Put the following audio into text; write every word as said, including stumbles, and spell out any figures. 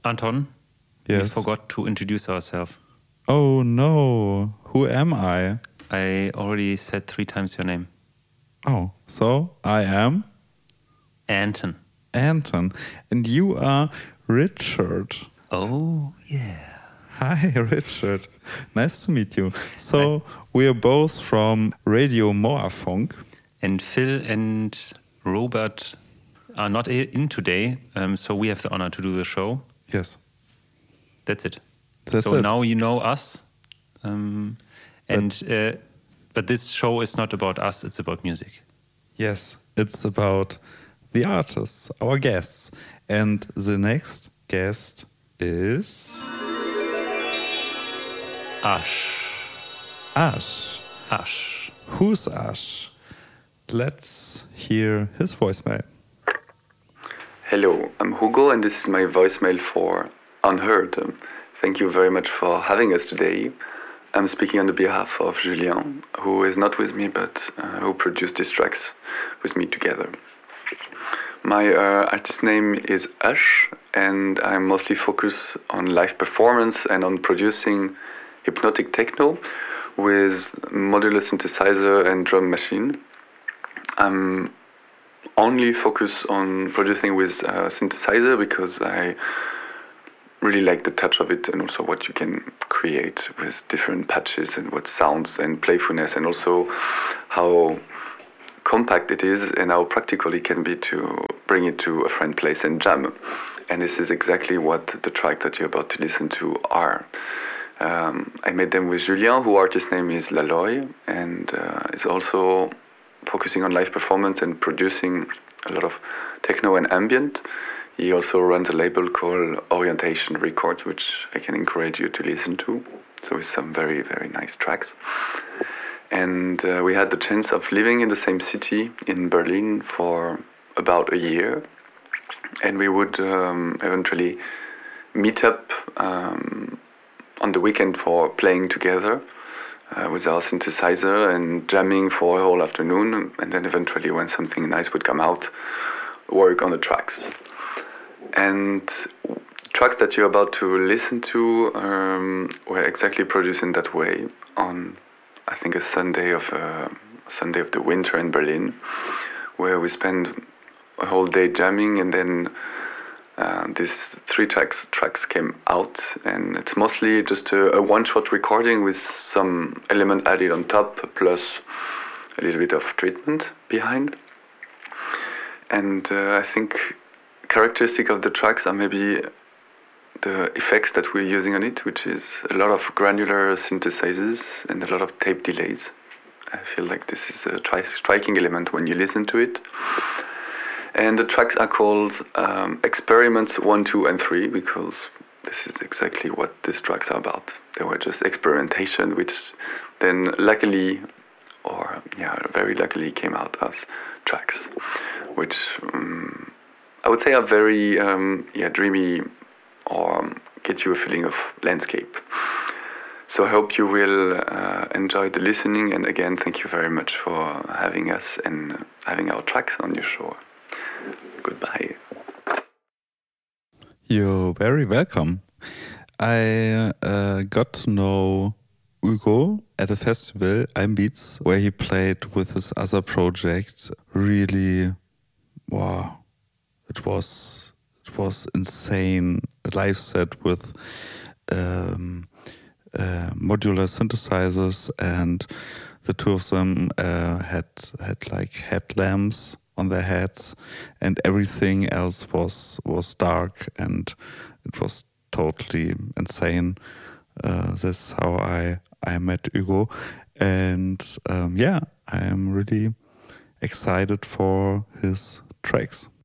Anton, Yes. we forgot to introduce ourselves. Oh no, who am I? I already said three times your name. Oh, so I am Anton. Anton, and you are Richard. Oh, yeah. Hi, Richard. Nice to meet you. So we are both from Radio Moorfunk. And Phil and Robert are not in today, um, so we have the honor to do the show. Yes. That's it. That's so it. now you know us. Um, and but, uh, but this show is not about us, it's about music. Yes, it's about the artists, our guests. And the next guest is... Ash. Ash. Ash. Who's Ash? Let's hear his voicemail. Hello, I'm Hugo, and this is my voicemail for Unheard. Um, thank you very much for having us today. I'm speaking on the behalf of Julien, who is not with me, but uh, who produced these tracks with me together. My uh, artist name is Ash, and I mostly focus on live performance and on producing hypnotic techno with modular synthesizer and drum machine. I'm only focus on producing with uh, synthesizer because I really like the touch of it and also what you can create with different patches and what sounds and playfulness, and also how compact it is and how practical it can be to bring it to a friend place and jam. And this is exactly what the track that you're about to listen to are. Um, I made them with Julien, whose artist name is Laloy, and uh, is also focusing on live performance and producing a lot of techno and ambient. He also runs a label called Orientation Records, which I can encourage you to listen to. So it's some very, very nice tracks. And uh, we had the chance of living in the same city in Berlin for about a year. And we would um, eventually meet up um, on the weekend for playing together uh, with our synthesizer and jamming for a whole afternoon. And then eventually, when something nice would come out, work on the tracks. And tracks that you're about to listen to um, were exactly produced in that way on, I think, a Sunday of uh, Sunday of the winter in Berlin, where we spent a whole day jamming, and then uh, these three tracks tracks came out, and it's mostly just a, a one-shot recording with some element added on top, plus a little bit of treatment behind. And uh, I think characteristic of the tracks are maybe the effects that we're using on it, which is a lot of granular synthesizers and a lot of tape delays. I feel like this is a tri- striking element when you listen to it. And the tracks are called um, Experiments one, two, and three, because this is exactly what these tracks are about. They were just experimentation, which then luckily, or yeah, very luckily came out as tracks, which um, I would say are very um, yeah dreamy, or get you a feeling of landscape. So I hope you will uh, enjoy the listening, and again, thank you very much for having us and having our tracks on your show. Goodbye. You're very welcome. I uh, got to know Hugo at a festival, Einbeats, where he played with his other project. Really, wow, it was it was insane. A live set with um, uh, modular synthesizers, and the two of them uh, had had like headlamps on their heads, and everything else was was dark, and it was totally insane. Uh, that's how I I met Hugo, and um, yeah, I am really excited for his tracks.